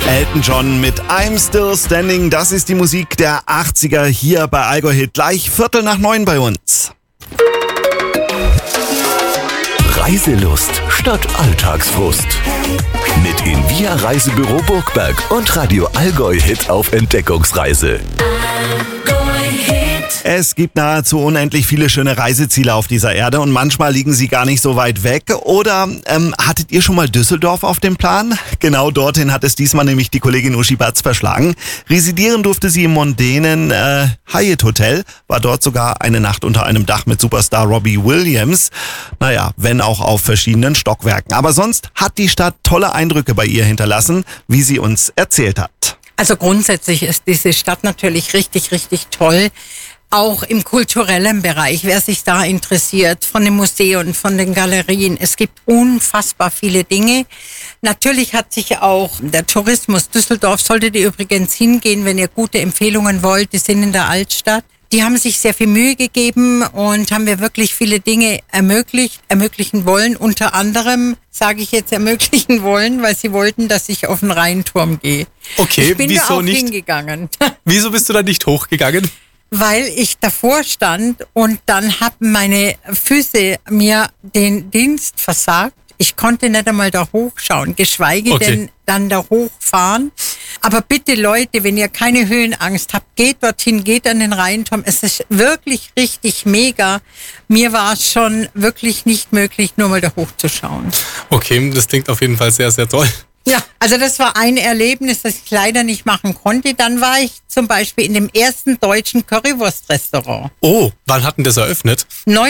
Elton John mit I'm Still Standing. Das ist die Musik der 80er hier bei Allgäu Hit. Gleich 8:45 bei uns. Reiselust statt Alltagsfrust. Mit Invia Reisebüro Burgberg und Radio Allgäu Hit auf Entdeckungsreise. Es gibt nahezu unendlich viele schöne Reiseziele auf dieser Erde und manchmal liegen sie gar nicht so weit weg. Oder hattet ihr schon mal Düsseldorf auf dem Plan? Genau dorthin hat es diesmal nämlich die Kollegin Uschi Batz verschlagen. Residieren durfte sie im mondänen Hyatt Hotel, war dort sogar eine Nacht unter einem Dach mit Superstar Robbie Williams. Naja, wenn auch auf verschiedenen Stockwerken. Aber sonst hat die Stadt tolle Eindrücke bei ihr hinterlassen, wie sie uns erzählt hat. Also grundsätzlich ist diese Stadt natürlich richtig, richtig toll. Auch im kulturellen Bereich, wer sich da interessiert, von den Museen, von den Galerien. Es gibt unfassbar viele Dinge. Natürlich hat sich auch der Tourismus Düsseldorf, solltet ihr übrigens hingehen, wenn ihr gute Empfehlungen wollt, die sind in der Altstadt. Die haben sich sehr viel Mühe gegeben und haben mir wirklich viele Dinge ermöglichen wollen. Unter anderem, sage ich jetzt, ermöglichen wollen, weil sie wollten, dass ich auf den Rheinturm gehe. Okay, ich bin wieso da auch nicht? Hingegangen. Wieso bist du da nicht hochgegangen? Weil ich davor stand und dann haben meine Füße mir den Dienst versagt. Ich konnte nicht einmal da hochschauen, geschweige denn dann da hochfahren. Aber bitte Leute, wenn ihr keine Höhenangst habt, geht dorthin, geht an den Rheinturm. Es ist wirklich richtig mega. Mir war es schon wirklich nicht möglich, nur mal da hochzuschauen. Okay, das klingt auf jeden Fall sehr, sehr toll. Ja, also das war ein Erlebnis, das ich leider nicht machen konnte. Dann war ich zum Beispiel in dem ersten deutschen Currywurst-Restaurant. Oh, wann hat denn das eröffnet?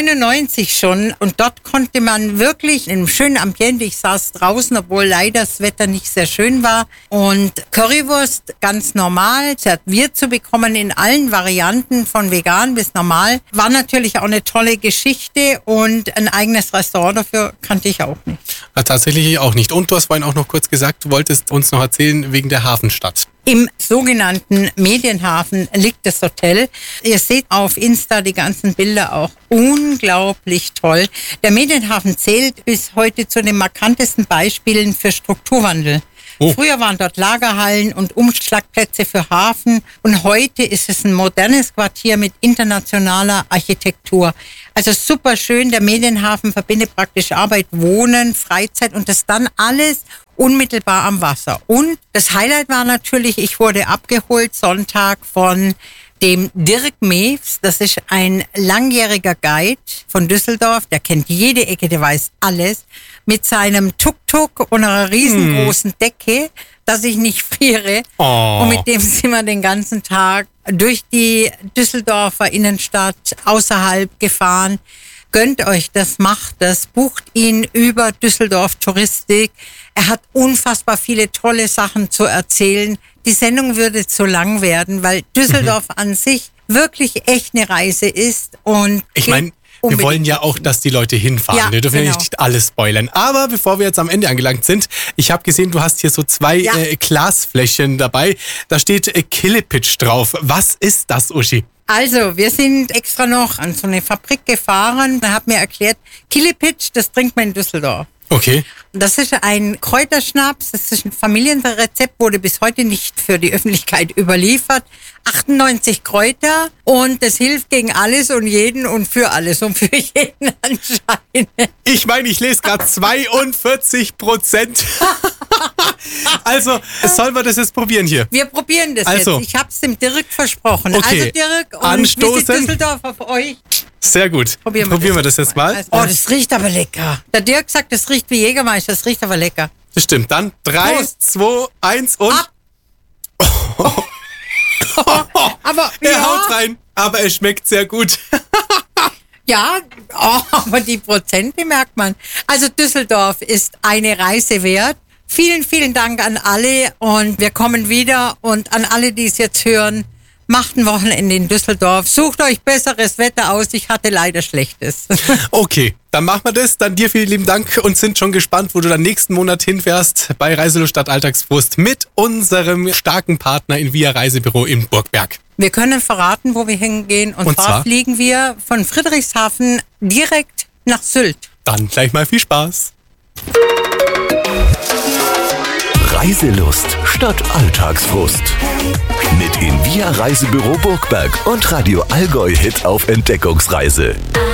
99 schon. Und dort konnte man wirklich in einem schönen Ambiente, ich saß draußen, obwohl leider das Wetter nicht sehr schön war. Und Currywurst ganz normal, serviert zu bekommen in allen Varianten, von vegan bis normal. War natürlich auch eine tolle Geschichte und ein eigenes Restaurant dafür kannte ich auch nicht. Tatsächlich auch nicht. Und du hast vorhin auch noch kurz gesagt, du wolltest uns noch erzählen wegen der Hafenstadt. Im sogenannten Medienhafen liegt das Hotel. Ihr seht auf Insta die ganzen Bilder auch. Unglaublich toll. Der Medienhafen zählt bis heute zu den markantesten Beispielen für Strukturwandel. Oh. Früher waren dort Lagerhallen und Umschlagplätze für Hafen und heute ist es ein modernes Quartier mit internationaler Architektur. Also super schön, der Medienhafen verbindet praktisch Arbeit, Wohnen, Freizeit und das dann alles unmittelbar am Wasser. Und das Highlight war natürlich, ich wurde abgeholt Sonntag von dem Dirk Mews, das ist ein langjähriger Guide von Düsseldorf, der kennt jede Ecke, der weiß alles, mit seinem Tuk-Tuk und einer riesengroßen Decke, dass ich nicht friere. Oh. Und mit dem sind wir den ganzen Tag durch die Düsseldorfer Innenstadt außerhalb gefahren. Gönnt euch das, macht das, bucht ihn über Düsseldorf Touristik. Er hat unfassbar viele tolle Sachen zu erzählen. Die Sendung würde zu lang werden, weil Düsseldorf an sich wirklich echt eine Reise ist. Und ich meine, wir wollen ja auch, dass die Leute hinfahren. Ja, wir dürfen ja nicht alles spoilern. Aber bevor wir jetzt am Ende angelangt sind, ich habe gesehen, du hast hier so 2 Glasfläschchen dabei. Da steht Killepitch drauf. Was ist das, Uschi? Also, wir sind extra noch an so eine Fabrik gefahren. Da hat mir erklärt, Killepitch, das trinkt man in Düsseldorf. Okay. Das ist ein Kräuterschnaps, das ist ein Familienrezept, wurde bis heute nicht für die Öffentlichkeit überliefert. 98 Kräuter und das hilft gegen alles und jeden und für alles und für jeden anscheinend. Ich meine, ich lese gerade 42%. Also, sollen wir das jetzt probieren hier? Wir probieren das jetzt. Ich habe es dem Dirk versprochen. Okay. Also Dirk, und anstoßen. Visit Düsseldorf auf euch. Sehr gut. Probieren wir das jetzt mal. Oh, das riecht aber lecker. Der Dirk sagt, das riecht wie Jägermeister, das riecht aber lecker. Das stimmt. Dann 3, 2, 1 und... Aber er haut rein, aber es schmeckt sehr gut. Ja, aber die Prozente merkt man. Also Düsseldorf ist eine Reise wert. Vielen, vielen Dank an alle und wir kommen wieder und an alle, die es jetzt hören, macht ein Wochenende in Düsseldorf. Sucht euch besseres Wetter aus. Ich hatte leider schlechtes. Okay, dann machen wir das. Dann dir vielen lieben Dank und sind schon gespannt, wo du dann nächsten Monat hinfährst bei Reiselust statt Alltagsfrust mit unserem starken Partner Invia Reisebüro in Burgberg. Wir können verraten, wo wir hingehen. Und zwar fliegen wir von Friedrichshafen direkt nach Sylt. Dann gleich mal viel Spaß. Reiselust statt Alltagsfrust. Mit Invia Reisebüro Burgberg und Radio Allgäu Hit auf Entdeckungsreise.